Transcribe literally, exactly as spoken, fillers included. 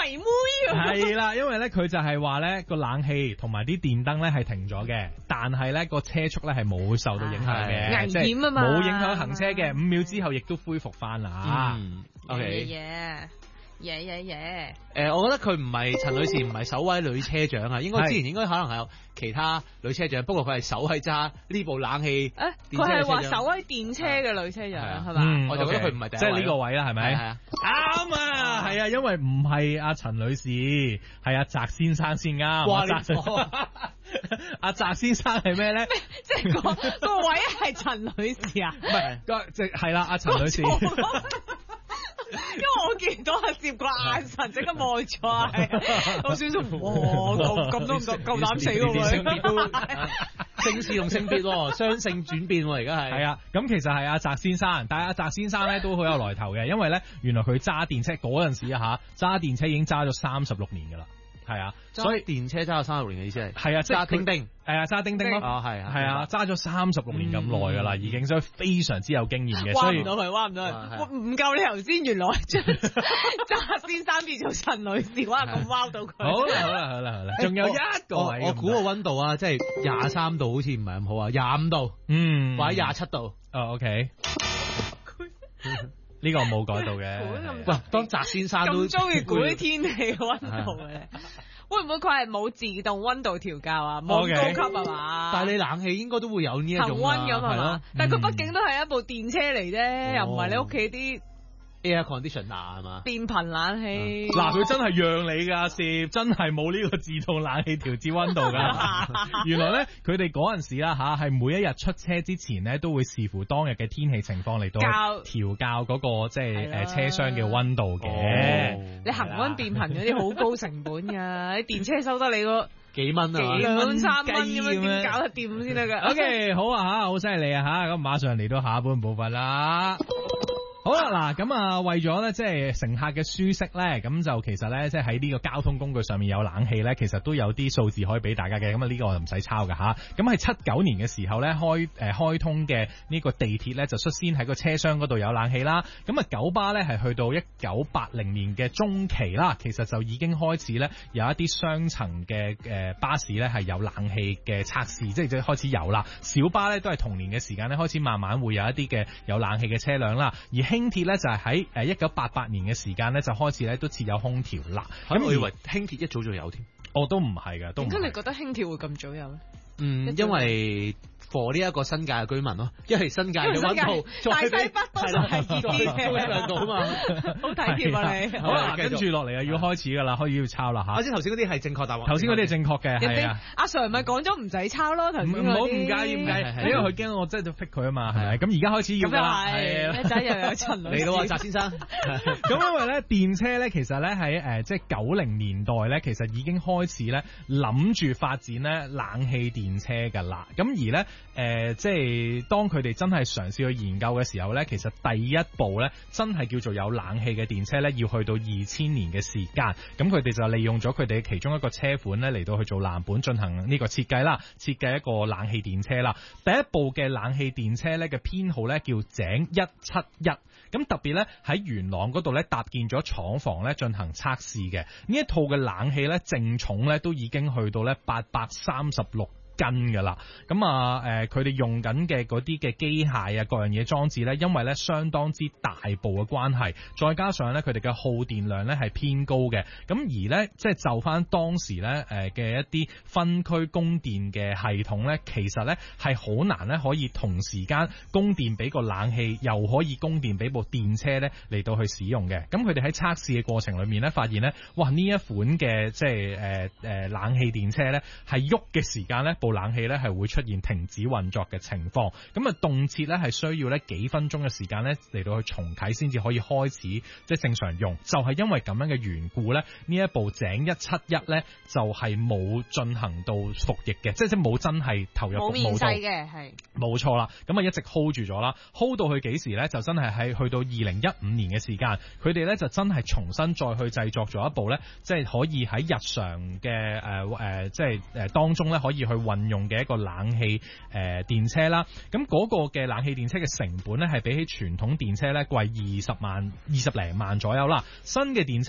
迷妹啊！ 係啦，因為咧佢就係話咧個冷氣同埋啲電燈咧係停咗嘅，但係咧個車速咧係冇受到影響嘅， 危險啊嘛， 冇影響行車嘅，五秒之後亦都恢復翻啦。 嗯 ，OK，耶耶耶耶！ 誒，我覺得佢唔係陳女士，唔係首位女車長啊，應該之前應該可能係有其他女車長，不過佢係首位揸呢部冷氣。 誒，佢係話首位電車嘅女車長係嘛？ 我就覺得佢唔係第一位， 即係呢個位啦，係咪？ 係啊， 啱啊，係啊，因為唔係阿陳女士，係阿澤先生先啱。 哇！ 阿澤先生係咩咧？ 即係個個位係陳女士啊？ 唔係，個即係啦，阿陳女士。 因為我見到阿攝個眼神，即刻望咗，我少少，哇，咁咁都咁夠膽死喎！ 性別都性事同性別雙性轉變喎，而家係係啊，咁其實係阿澤先生，但係阿澤先生咧都好有來頭嘅，因為咧原來佢揸電車嗰陣時啊嚇，揸電車已經揸咗三十六年㗎啦。係啊，所以電車揸咗三十六年嘅意思係係啊，即係揸叮叮， 係啊，揸叮叮咯， 啊係係啊，揸咗三十六年咁耐噶啦，已經，所以非常之有經驗嘅，所以挖唔到佢，挖唔到佢，唔夠你頭先原來將揸先生變做陳女士，哇咁挖到佢。 好啦好啦好啦好啦，仲有一個位， 我估個溫度啊，即係廿三度，好似唔係咁好啊，廿五度， 嗯， 或者廿七度， 哦 OK。呢個冇改到嘅。 喂，當澤先生都咁中意估啲天氣溫度嘅，會唔會佢係冇自動溫度調校啊？冇高級係嘛？ 但係你冷氣應該都會有呢一種恆溫咁係嘛？但係佢畢竟都係一部電車嚟啫， 嗯、 又唔係你屋企啲 air conditioner 係嘛？ 電頻冷氣。 嗱，佢真係讓你㗎，攝真係冇呢個自動冷氣調節溫度㗎。原來咧，佢哋嗰陣時啦嚇，係每一日出車之前咧，都會視乎當日嘅天氣情況嚟到調校嗰、嗰個即係誒車廂嘅溫度嘅。 哦、你恆溫電頻嗰啲好高成本㗎，啲電車收得你個幾蚊啊， 幾兩三蚊咁樣點搞得掂先得㗎。 OK， 好啊嚇，好犀利啊嚇，咁馬上嚟到下半部分啦。好啦，嗱咁啊，為咗咧即係乘客嘅舒適咧，咁就其實咧即係喺呢個交通工具上面有冷氣咧，其實都有啲數字可以俾大家嘅。咁啊呢個我就唔使抄噶吓。咁喺七九年嘅時候咧，開誒、呃、開通嘅呢個地鐵咧，就率先喺個車廂嗰度有冷氣啦。咁啊九巴咧係去到一九八零年嘅中期啦，其實就已經開始咧有一啲雙層嘅誒巴士咧係有冷氣嘅測試，即係即係開始有啦。小巴咧都係同年嘅時間咧開始慢慢會有一啲嘅有冷氣嘅車輛啦，而輕鐵咧就係喺誒一九八八年嘅時間咧就開始咧都設有空調啦。 咁我以為輕鐵一早就有添， 我都唔係㗎，都唔係。 點解你覺得輕鐵會咁早有咧？ 嗯，因為for 呢一個新界嘅居民咯，因為新界嘅溫度大西北多數係熱啲嘅兩度啊嘛， 好體貼啊你。 好啦，跟住落嚟啊要開始噶啦，可以要抄啦吓。 我知頭先嗰啲係正確答案， 頭先嗰啲係正確嘅，係啊。 阿 Sir 咪講咗唔使抄咯，頭先嗰啲。 唔好唔介意唔介意，因為佢驚我真係要 fit 佢啊嘛，係咪？咁而家開始要噶啦， 係一仔又有陳女士嚟到啊，澤先生。 咁因為咧電車咧，其實咧喺誒即係九零年代咧，其實已經開始咧諗住發展咧冷氣電車噶啦。咁而咧誒即係。當佢哋真係嘗試去研究嘅時候呢，其實第一步呢，真係叫做有冷氣嘅電車呢，要去到二千年嘅時間。咁佢哋就利用咗佢哋其中一個車款呢嚟到去做藍本進行呢個設計啦，設計一個冷氣電車啦。第一部嘅冷氣電車呢嘅編號呢叫井一七一。咁特別呢，喺元朗嗰度呢搭建咗廠房呢進行測試嘅。呢一套嘅冷氣呢正重呢都已經去到呢八百三十六斤噶啦，咁啊，誒，佢哋用緊嘅嗰啲嘅機械啊，各樣嘢裝置咧，因為咧相當之大部嘅關係，再加上咧佢哋嘅耗電量咧係偏高嘅，咁而咧即係就翻當時咧誒嘅一啲分區供電嘅系統咧，其實咧係好難咧可以同時間供電俾個冷氣，又可以供電俾部電車咧嚟到去使用嘅。咁佢哋喺測試嘅過程裏面咧，發現咧，哇呢一款嘅即係誒誒冷氣電車咧係喐嘅時間咧部冷氣咧係會出現停止運作嘅情況，咁啊動輒咧係需要咧幾分鐘嘅時間咧嚟到去重啟先至可以開始即係正常用，就係因為咁樣嘅緣故咧，呢一部井一七一咧就係冇進行到服役嘅，即係即係冇真係投入服務到嘅，係冇錯啦，咁啊一直 hold 住咗啦 ，hold 到去幾時咧就真係喺去到二零一五年嘅時間，佢哋咧就真係重新再去製作咗一部咧，即係可以喺日常嘅誒誒即係誒當中咧可以去運用嘅一個冷氣誒、呃、電車啦，咁嗰個嘅冷氣電車嘅成本咧係比起傳統電車咧貴二十萬二十零萬左右啦，新嘅電車